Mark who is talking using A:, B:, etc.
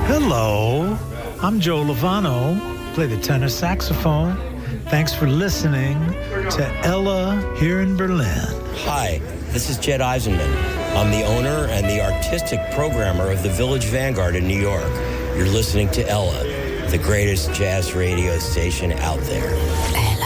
A: Hello, I'm Joe Lovano, play the tenor saxophone. Thanks for listening to Ella here in Berlin.
B: Hi, this is Jed Eisenman. I'm the owner and the artistic programmer of the Village Vanguard in New York. You're listening to Ella, the greatest jazz radio station out there.
C: Ella.